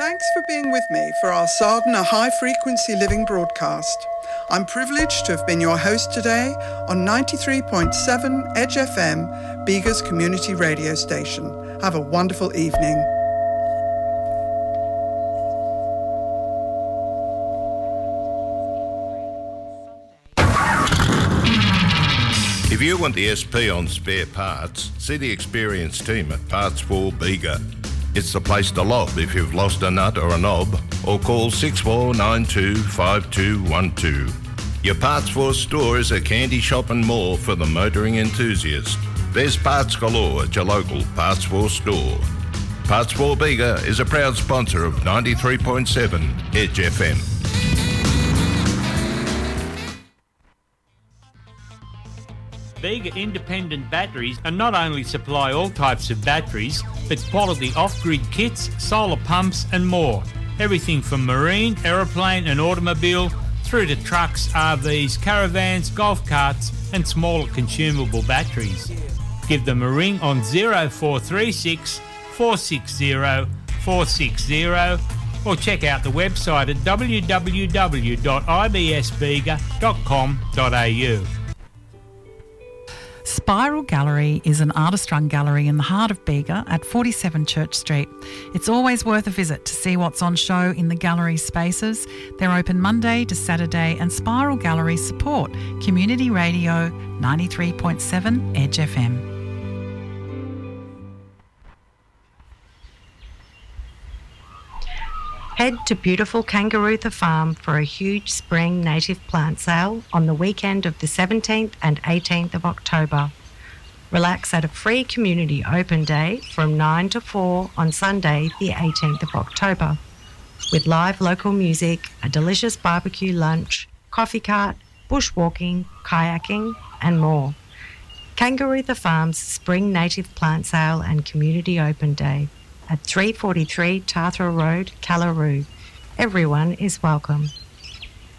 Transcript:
Thanks for being with me for our Sardana High Frequency Living broadcast. I'm privileged to have been your host today on 93.7 Edge FM, Bega's community radio station. Have a wonderful evening. If you want the SP on spare parts, see the experienced team at Parts 4 Bega. It's the place to lob if you've lost a nut or a knob, or call 64925212. Your Parts 4 store is a candy shop and more for the motoring enthusiast. There's parts galore at your local Parts 4 store. Parts 4 Bega is a proud sponsor of 93.7 Edge FM. Bega Independent Batteries and not only supply all types of batteries, but quality off-grid kits, solar pumps and more. Everything from marine, aeroplane and automobile through to trucks, RVs, caravans, golf carts and smaller consumable batteries. Give them a ring on 0436 460 460 or check out the website at www.ibsbega.com.au. Spiral Gallery is an artist-run gallery in the heart of Bega at 47 Church Street. It's always worth a visit to see what's on show in the gallery spaces. They're open Monday to Saturday and Spiral Gallery support Community Radio 93.7 Edge FM. Head to beautiful Kangarootha Farm for a huge spring native plant sale on the weekend of the 17th and 18th of October. Relax at a free community open day from 9 to 4 on Sunday the 18th of October, with live local music, a delicious barbecue lunch, coffee cart, bushwalking, kayaking and more. Kangarootha Farm's Spring Native Plant Sale and Community Open Day at 343 Tathra Road, Callaroo. Everyone is welcome.